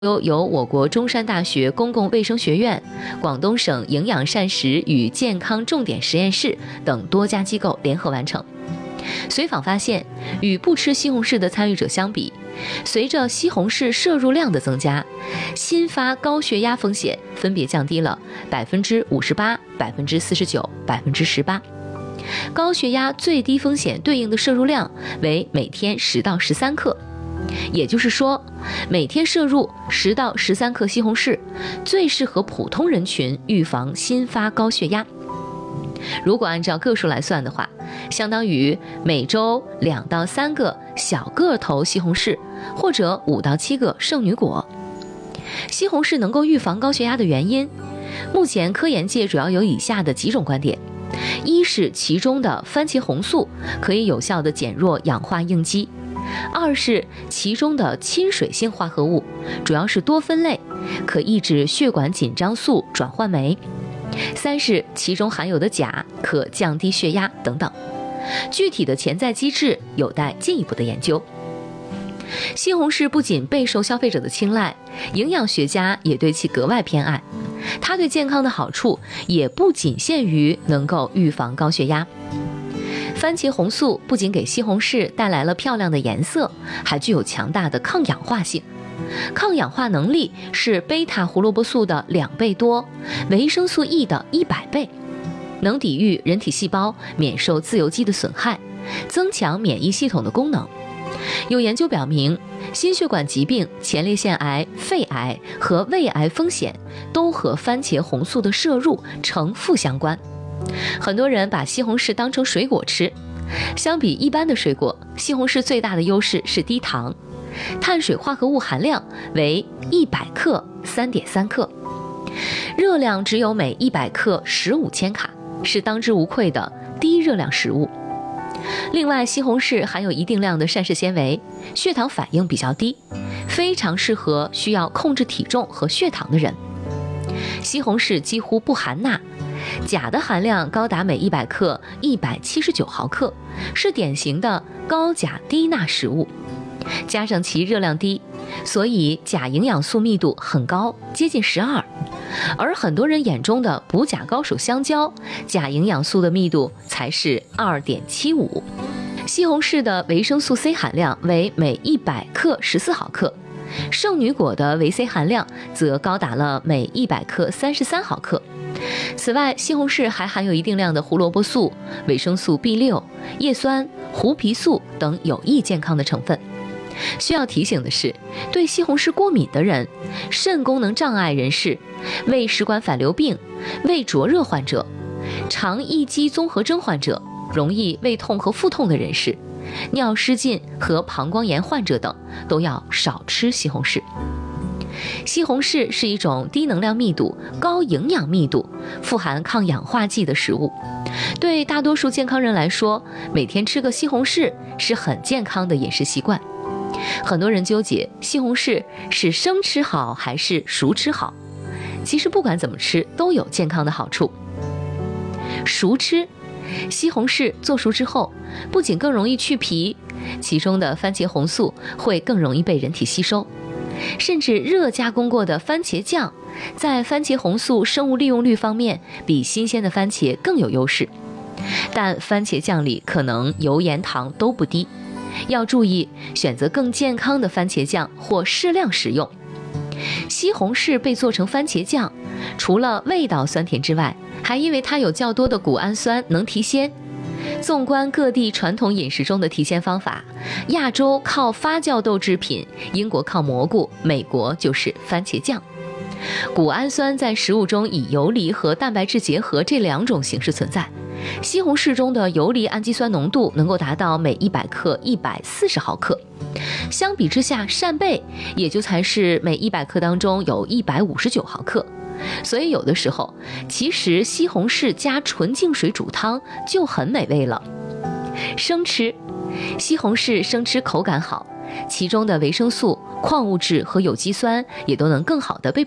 由我国中山大学公共卫生学院、广东省营养膳食与健康重点实验室等多家机构联合完成。随访发现，与不吃西红柿的参与者相比，随着西红柿摄入量的增加，新发高血压风险分别降低了58%、49%、18%。高血压最低风险对应的摄入量为每天10到13克。也就是说，每天摄入10到13克西红柿，最适合普通人群预防新发高血压。如果按照个数来算的话，相当于每周2到3个小个头西红柿，或者5到7个圣女果。西红柿能够预防高血压的原因，目前科研界主要有以下的几种观点：一是其中的番茄红素可以有效地减弱氧化应激；二是其中的亲水性化合物主要是多酚类，可抑制血管紧张素转换酶；三是其中含有的钾可降低血压等等。具体的潜在机制有待进一步的研究。西红柿不仅备受消费者的青睐，营养学家也对其格外偏爱。它对健康的好处也不仅限于能够预防高血压。番茄红素不仅给西红柿带来了漂亮的颜色，还具有强大的抗氧化性。抗氧化能力是贝塔胡萝卜素的2倍多，维生素 E 的100倍，能抵御人体细胞免受自由基的损害，增强免疫系统的功能。有研究表明，心血管疾病、前列腺癌、肺癌和胃癌风险都和番茄红素的摄入呈负相关。很多人把西红柿当成水果吃，相比一般的水果，西红柿最大的优势是低糖，碳水化合物含量为100克 3.3 克，热量只有每100克15千卡，是当之无愧的低热量食物。另外，西红柿含有一定量的膳食纤维，血糖反应比较低，非常适合需要控制体重和血糖的人。西红柿几乎不含钠，钾的含量高达每100克179毫克，是典型的高钾低钠食物。加上其热量低，所以钾营养素密度很高，接近12。而很多人眼中的补钾高手香蕉，钾营养素的密度才是2.75。西红柿的维生素 C 含量为每100克14毫克，圣女果的维 C 含量则高达了每100克33毫克。此外，西红柿还含有一定量的胡萝卜素、维生素 B6、叶酸、胡皮素等有益健康的成分。需要提醒的是，对西红柿过敏的人、肾功能障碍人士、胃食管反流病、胃灼热患者、肠易激综合征患者、容易胃痛和腹痛的人士、尿失禁和膀胱炎患者等都要少吃西红柿。西红柿是一种低能量密度、高营养密度、富含抗氧化剂的食物。对大多数健康人来说，每天吃个西红柿是很健康的饮食习惯。很多人纠结西红柿是生吃好还是熟吃好，其实不管怎么吃都有健康的好处。熟吃，西红柿做熟之后，不仅更容易去皮，其中的番茄红素会更容易被人体吸收，甚至热加工过的番茄酱，在番茄红素生物利用率方面比新鲜的番茄更有优势。但番茄酱里可能油盐糖都不低，要注意选择更健康的番茄酱或适量食用。西红柿被做成番茄酱，除了味道酸甜之外，还因为它有较多的谷氨酸能提鲜。纵观各地传统饮食中的提鲜方法，亚洲靠发酵豆制品，英国靠蘑菇，美国就是番茄酱。谷氨酸在食物中以游离和蛋白质结合这2种形式存在。西红柿中的游离氨基酸浓度能够达到每100克140毫克，相比之下，扇贝也就才是每100克当中有159毫克。所以有的时候，其实西红柿加纯净水煮汤就很美味了。生吃，西红柿生吃口感好，其中的维生素、矿物质和有机酸也都能更好的被